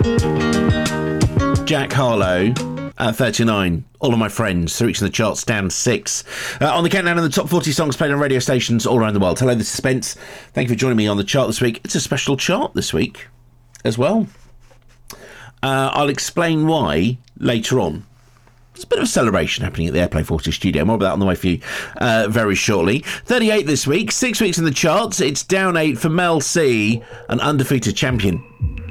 Jack Harlow at 39. All of My Friends, reaching the charts, down 6. On the countdown of the top 40 songs played on radio stations all around the world. Hello, this is Spence. Thank you for joining me on the chart this week. It's a special chart this week as well. I'll explain why later on. There's a bit of a celebration happening at the Airplay 40 studio. More about that on the way for you very shortly. 38 this week, 6 weeks in the charts. It's down 8 for Mel C, an undefeated champion.